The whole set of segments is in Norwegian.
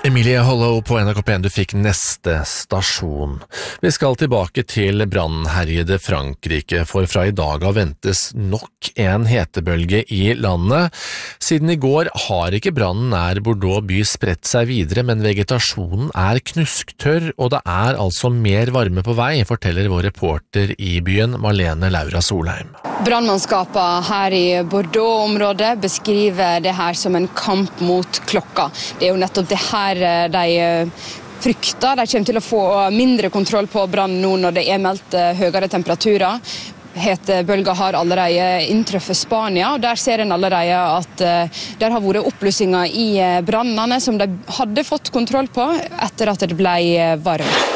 Emilie Hollow på NRK P1, du fikk neste stasjon. Vi skal tilbake til brannherjede Frankrike, for fra i dag av ventes nok en hetebølge i landet. Siden i går har ikke brannen nær Bordeaux by spredt seg videre, men vegetasjonen er knusktørr, og det er altså mer varme på vei, forteller vår reporter i byen, Malene Laura Solheim. Brannmannskapet her i Bordeaux-området beskriver det her som en kamp mot klokka. Det er jo nettopp det her de frykter. De kommer til å få mindre kontroll på brann nå når det er meldt høyere temperaturer. Hetebølga har allerede inntreffet Spania, og der ser en allerede at der har vært oppblussinger i brannene som de hadde fått kontroll på etter at det ble varmt.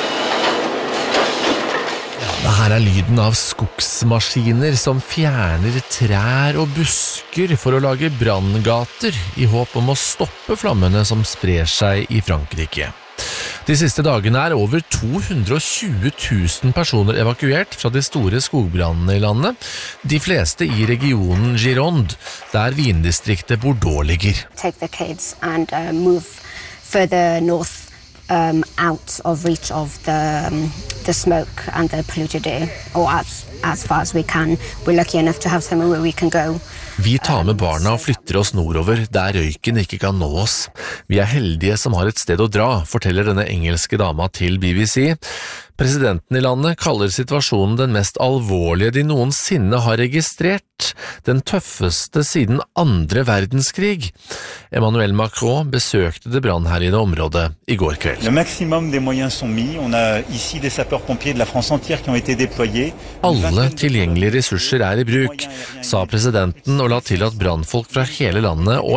Her er lyden av skogsmaskiner som fjerner trær og busker for å lage branngater i håp om å stoppe flammene som sprer seg i Frankrike. De siste dagene er over 220 000 personer evakuert fra de store skogbrannene i landet, de fleste i regionen Gironde, der vindistriktet Bordeaux ligger. Take the kids and move further north. Out of reach of the smoke and the polluted air, or as far as we can. We're lucky enough to have somewhere where we can go. Vi tar med barna og flytter oss nordover, der røyken ikke kan nå oss. Vi er heldige som har et sted å dra, forteller denne engelske dama til BBC. Presidenten i landet kaller situasjonen den mest alvorlige de noensinne har registrert, den tøffeste siden andre verdenskrig. Emmanuel Macron besøkte det brannherjede området i går kveld. Le maximum des moyens sont mis. On a ici des sapeurs-pompiers de la France entière qui ont été déployés. Alle tilgjengelige ressurser er i bruk, sa presidenten og la til at brannfolk fra hele landet og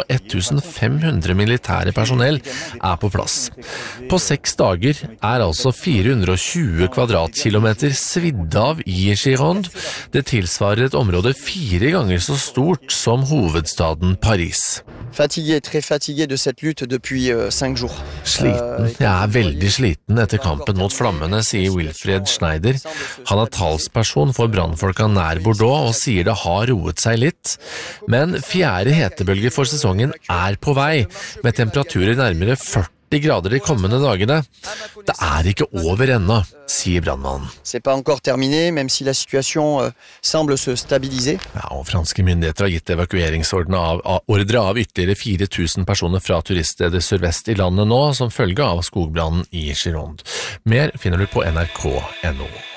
1500 militære personell er på plass. På 6 dager er altså 420 kvadratkilometer svidd av i Gironde. Det tilsvarer et område 4 ganger så stort som hovedstaden Paris. Fatigué, très fatigué de cette lutte depuis 5 jours. Sliten. Jeg er veldig sliten etter kampen mot flammene, sier Wilfred Schneider. Han er talsperson for brannfolka nær Bordeaux og sier det har roet seg litt. Men 4. hetebølge for sesongen er på vei, med temperaturer nærmere 40 grader de kommende dagene. Det er ikke over ennå, sier brannmannen. C'est pas encore terminé, même si la situation semble se stabiliser. Ja, og franske myndigheter har gitt evakueringsordre av ytterligere 4000 personer fra turiststeder sørvest i landet nå, som følge av skogbrannen i Gironde. Mer finner du på nrk.no.